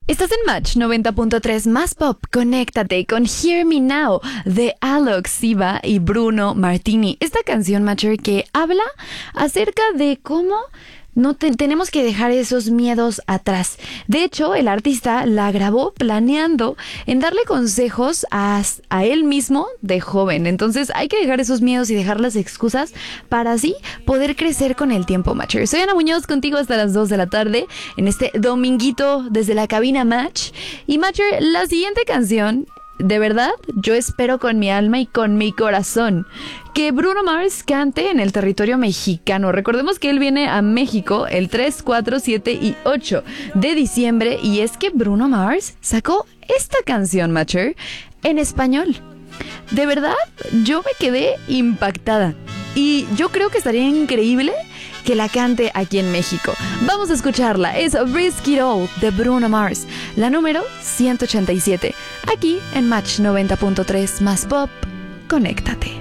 Estás en Match 90.3 más pop. Conéctate con Hear Me Now de Alok Siva y Bruno Martini. Esta canción, Matcher, que habla acerca de cómo no tenemos que dejar esos miedos atrás. De hecho, el artista la grabó planeando en darle consejos a él mismo de joven. Entonces hay que dejar esos miedos y dejar las excusas para así poder crecer con el tiempo, Matcher. Soy Ana Muñoz, contigo hasta las 2 de la tarde en este dominguito desde la cabina Match. Y Matcher, la siguiente canción, de verdad, yo espero con mi alma y con mi corazón que Bruno Mars cante en el territorio mexicano. Recordemos que él viene a México el 3, 4, 7 y 8 de diciembre. Y es que Bruno Mars sacó esta canción, Matcher, en español. De verdad, yo me quedé impactada. Y yo creo que estaría increíble que la cante aquí en México. Vamos a escucharla. Es Risk It All de Bruno Mars, la número 187. Aquí en Match 90.3 más pop. Conéctate.